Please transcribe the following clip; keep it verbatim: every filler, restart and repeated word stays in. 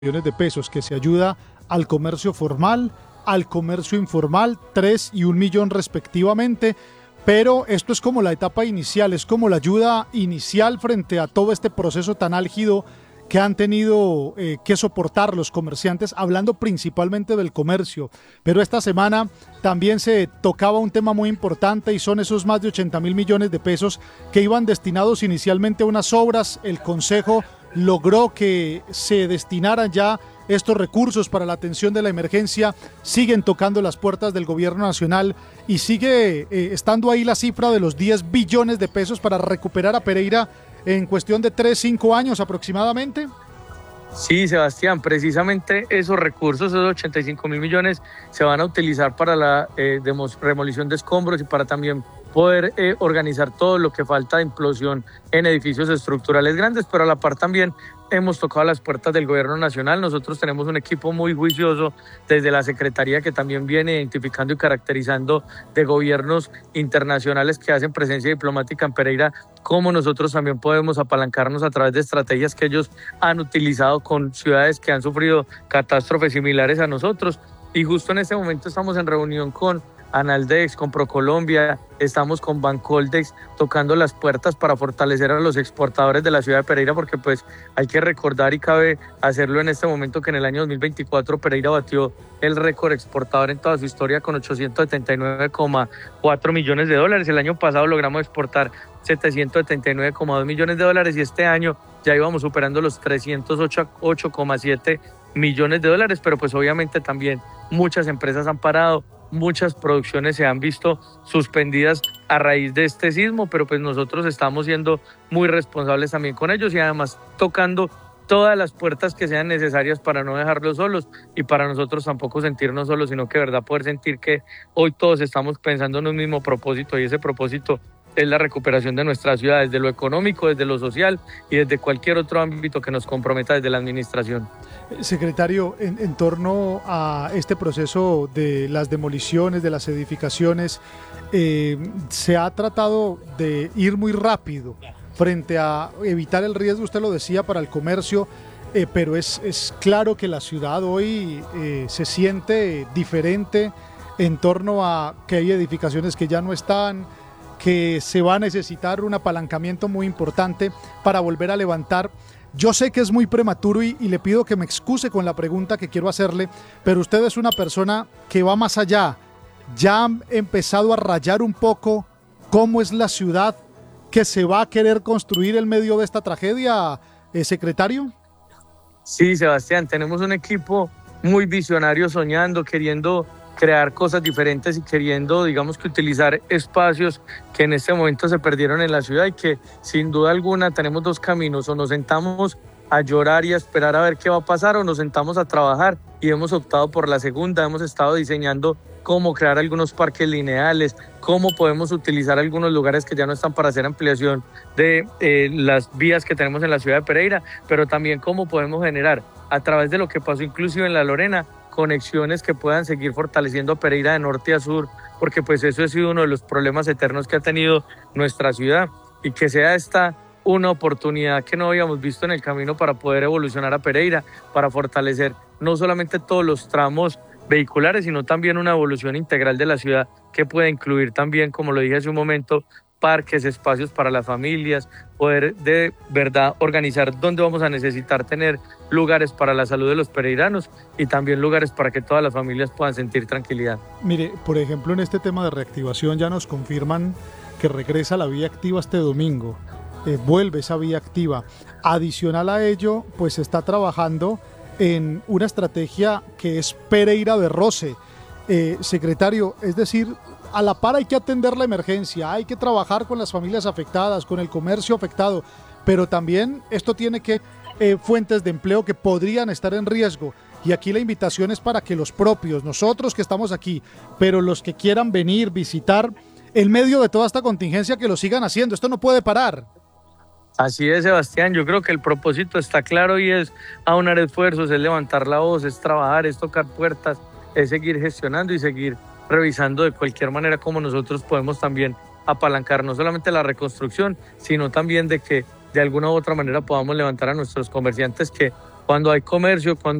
millones de pesos que se ayuda al comercio formal, al comercio informal, tres y un millón respectivamente, pero esto es como la etapa inicial, es como la ayuda inicial frente a todo este proceso tan álgido que han tenido eh, que soportar los comerciantes, hablando principalmente del comercio. Pero esta semana también se tocaba un tema muy importante y son esos más de ochenta mil millones de pesos que iban destinados inicialmente a unas obras. El Consejo logró que se destinaran ya estos recursos para la atención de la emergencia. Siguen tocando las puertas del gobierno nacional y sigue eh, estando ahí la cifra de los diez billones de pesos para recuperar a Pereira en cuestión de tres, cinco años aproximadamente. Sí, Sebastián, precisamente esos recursos, esos ochenta y cinco mil millones, se van a utilizar para la eh, demolición de escombros y para también poder eh, organizar todo lo que falta de implosión en edificios estructurales grandes, pero a la par también hemos tocado las puertas del gobierno nacional. Nosotros tenemos un equipo muy juicioso desde la Secretaría que también viene identificando y caracterizando de gobiernos internacionales que hacen presencia diplomática en Pereira, cómo nosotros también podemos apalancarnos a través de estrategias que ellos han utilizado con ciudades que han sufrido catástrofes similares a nosotros. Y justo en este momento estamos en reunión con Analdex, con Procolombia, estamos con Bancoldex tocando las puertas para fortalecer a los exportadores de la ciudad de Pereira, porque pues hay que recordar y cabe hacerlo en este momento que en el año dos mil veinticuatro Pereira batió el récord exportador en toda su historia con ochocientos setenta y nueve coma cuatro millones de dólares. El año pasado logramos exportar setecientos setenta y nueve coma dos millones de dólares y este año ya íbamos superando los trescientos ocho coma siete millones de dólares, pero pues obviamente también muchas empresas han parado, muchas producciones se han visto suspendidas a raíz de este sismo, pero pues nosotros estamos siendo muy responsables también con ellos y además tocando todas las puertas que sean necesarias para no dejarlos solos y para nosotros tampoco sentirnos solos, sino que de verdad poder sentir que hoy todos estamos pensando en un mismo propósito y ese propósito es la recuperación de nuestra ciudad desde lo económico, desde lo social y desde cualquier otro ámbito que nos comprometa desde la administración. Secretario, en, en torno a este proceso de las demoliciones, de las edificaciones, eh, se ha tratado de ir muy rápido frente a evitar el riesgo, usted lo decía, para el comercio, eh, pero es, es claro que la ciudad hoy eh, se siente diferente en torno a que hay edificaciones que ya no están, que se va a necesitar un apalancamiento muy importante para volver a levantar. Yo sé que es muy prematuro y, y le pido que me excuse con la pregunta que quiero hacerle, pero usted es una persona que va más allá. ¿Ya ha empezado a rayar un poco cómo es la ciudad que se va a querer construir en medio de esta tragedia, eh, secretario? Sí, Sebastián, tenemos un equipo muy visionario soñando, queriendo crear cosas diferentes y queriendo, digamos, que utilizar espacios que en este momento se perdieron en la ciudad y que sin duda alguna tenemos dos caminos: o nos sentamos a llorar y a esperar a ver qué va a pasar, o nos sentamos a trabajar, y hemos optado por la segunda. Hemos estado diseñando cómo crear algunos parques lineales, cómo podemos utilizar algunos lugares que ya no están para hacer ampliación de eh, las vías que tenemos en la ciudad de Pereira, pero también cómo podemos generar, a través de lo que pasó inclusive en La Lorena, conexiones que puedan seguir fortaleciendo a Pereira de norte a sur, porque pues eso ha sido uno de los problemas eternos que ha tenido nuestra ciudad, y que sea esta una oportunidad que no habíamos visto en el camino para poder evolucionar a Pereira, para fortalecer no solamente todos los tramos vehiculares, sino también una evolución integral de la ciudad que pueda incluir también, como lo dije hace un momento, parques, espacios para las familias, poder de verdad organizar dónde vamos a necesitar tener lugares para la salud de los pereiranos y también lugares para que todas las familias puedan sentir tranquilidad. Mire, por ejemplo, en este tema de reactivación ya nos confirman que regresa la vía activa este domingo, eh, vuelve esa vía activa. Adicional a ello, pues se está trabajando en una estrategia que es Pereira de Roce. Eh, secretario, es decir, a la par hay que atender la emergencia, hay que trabajar con las familias afectadas, con el comercio afectado, pero también esto tiene que eh, fuentes de empleo que podrían estar en riesgo. Y aquí la invitación es para que los propios, nosotros que estamos aquí, pero los que quieran venir, visitar, en medio de toda esta contingencia, que lo sigan haciendo. Esto no puede parar. Así es, Sebastián, yo creo que el propósito está claro y es aunar esfuerzos, es levantar la voz, es trabajar, es tocar puertas, es seguir gestionando y seguir revisando de cualquier manera cómo nosotros podemos también apalancar no solamente la reconstrucción, sino también de que de alguna u otra manera podamos levantar a nuestros comerciantes que cuando hay comercio, cuando